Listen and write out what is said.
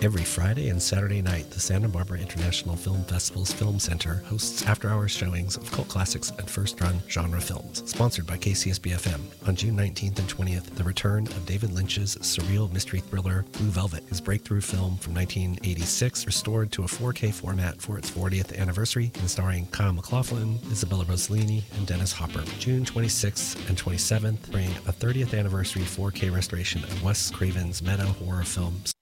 Every Friday and Saturday night, the Santa Barbara International Film Festival's Film Center hosts after-hours showings of cult classics and first-run genre films. Sponsored by KCSB-FM. On June 19th and 20th, the return of David Lynch's surreal mystery thriller Blue Velvet, his breakthrough film from 1986, restored to a 4K format for its 40th anniversary, and starring Kyle MacLachlan, Isabella Rossellini, and Dennis Hopper. June 26th and 27th bring a 30th anniversary 4K restoration of Wes Craven's meta horror film